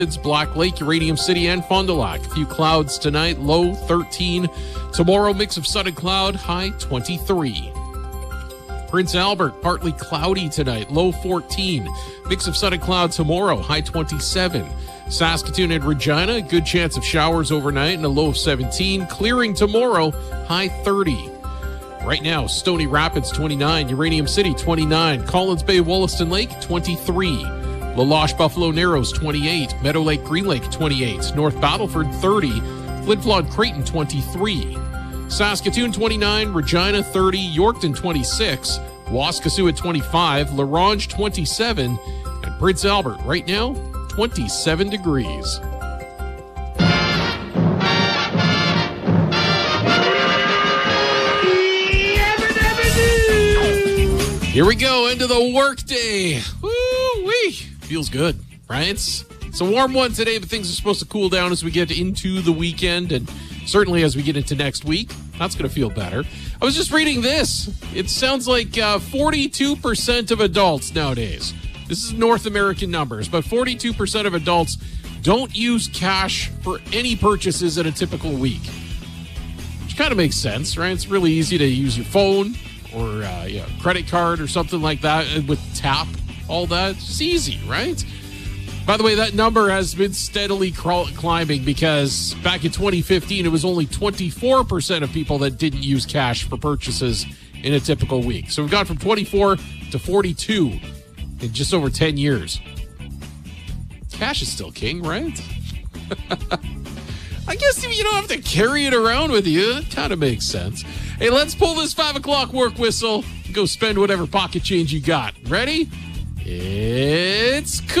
It's Black Lake, Uranium City, and Fond du Lac. A few clouds tonight, low 13. Tomorrow, mix of sun and cloud, high 23. Prince Albert, partly cloudy tonight, low 14. Mix of sun and cloud tomorrow, high 27. Saskatoon and Regina, good chance of showers overnight and a low of 17. Clearing tomorrow, high 30. Right now, Stony Rapids, 29. Uranium City, 29. Collins Bay, Wollaston Lake, 23. La Loche, Buffalo Narrows, 28. Meadow Lake, Green Lake, 28. North Battleford, 30. Flin Flon, Creighton, 23. Saskatoon, 29. Regina, 30. Yorkton, 26. Waskesiu at 25. La Ronge, 27. And Prince Albert, right now, 27 degrees. Here we go, into the workday. Woo-wee. Feels good, right? It's a warm one today, but things are supposed to cool down as we get into the weekend, and certainly as we get into next week. That's going to feel better. I was just reading this. It sounds like 42% of adults nowadays, this is North American numbers, but 42% of adults don't use cash for any purchases in a typical week. Which kind of makes sense, right? It's really easy to use your phone or credit card or something like that with tap, all that. It's just easy, right? By the way, that number has been steadily climbing because back in 2015, it was only 24% of people that didn't use cash for purchases in a typical week. So we've gone from 24 to 42 in just over 10 years. Cash is still king, right? I guess if you don't have to carry it around with you, it kind of makes sense. Hey, let's pull this 5 o'clock work whistle. Go spend whatever pocket change you got. Ready? It's cool.